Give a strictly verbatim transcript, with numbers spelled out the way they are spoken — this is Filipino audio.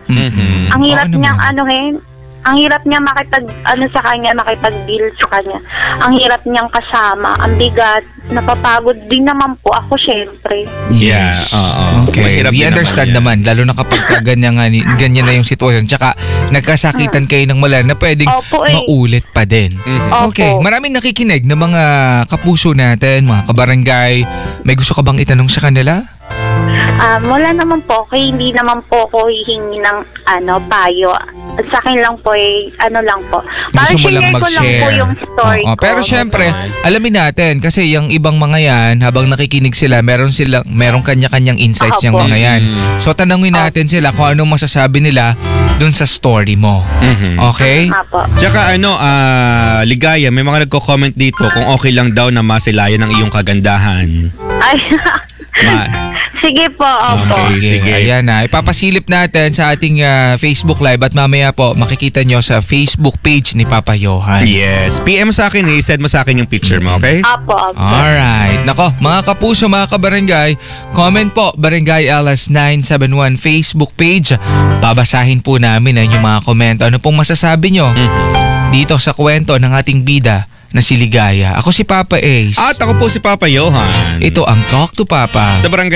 Mm-hmm. Ang hirap Oo niyang naman. ano eh, ang hirap niya makipag ano sa kanya, makipag-deal sa kanya. Ang hirap niyang kasama, ang bigat, napapagod din naman po ako syempre. Yeah, oo. Okay, Mahirap we din understand naman naman, lalo na kapag ka ganyan, nga ni- ganyan na yung sitwasyon. Tsaka nagkasakitan kayo ng mala na pwedeng Opo eh. maulit pa din. Mhm. Opo. Okay, maraming nakikinig na mga kapuso natin, mga kabarangay. May gusto ka bang itanong sa kanila? Um, wala naman po, kaya hindi naman po ako hihingi ng ano, payo. Sa akin lang po eh, ano lang po. Para Gusto mo lang share ko lang po mag-share. yung story Oo, ko. pero syempre, ganun. alamin natin kasi yung ibang mga yan, habang nakikinig sila, meron silang merong kanya-kanyang insights Ako yung po. mga yan. Mm. So tanungin natin sila kung ano masasabi nila dun sa story mo. Mhm. Okay? Nga po. Tsaka ano, ah, Ligaya, may mga nagko-comment dito kung okay lang daw na masilayan ang iyong kagandahan. Ay, Ma- sige po, opo. Okay. Sige, sige. ayan na. Ipapasilip natin sa ating ah, Facebook Live at mamaya po makikita nyo sa Facebook page ni Papa Johan. Yes. P M sa akin eh. Send mo sa akin yung picture mo, okay? Opo, opo. Alright. Nako, mga kapuso, mga kabarangay, comment po, Barangay L S nine seven one Facebook page. Babasahin po namin ang inyong mga komento. Ano pong masasabi nyo Mhm. dito sa kwento ng ating bida na si Ligaya? Ako si Papa Ace. At ako po si Papa Johan. Ito ang Talk to Papa. Sa Barangay